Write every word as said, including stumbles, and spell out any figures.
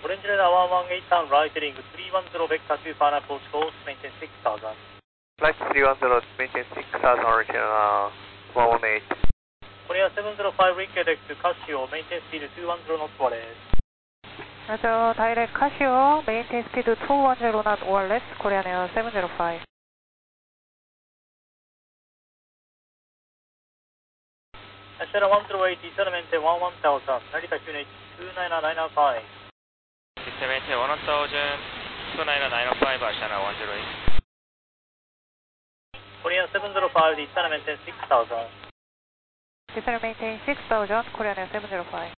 Orange Radar one one eight down, right heading three one zero vector two final approach course, maintain six thousand. Flight three one zero, maintain six thousand, return uh, one one eight. Korea seven zero five, ring direct to Casio, maintain speed two one zero knots wireless. Roger, direct Casio, maintain speed two one zero knot wireless, Korean Air seven zero five. Ashara one zero eight, Isara maintain one one thousand, Narita Q N H two nine nine five. Isara maintain one thousand, two nine nine five, Ashara one zero eight. Korea seven zero five, Isara maintain six thousand. Isara maintain six thousand, Korean Air seven zero five.